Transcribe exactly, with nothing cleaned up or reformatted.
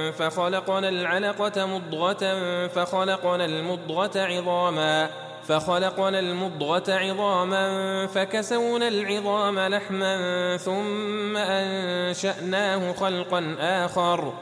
فخلقنا العلقة مضغة فخلقنا المضغة عظاما فخلقنا المضغة عظاما فكسونا العظام لحما ثم أنشأناه خلقا آخر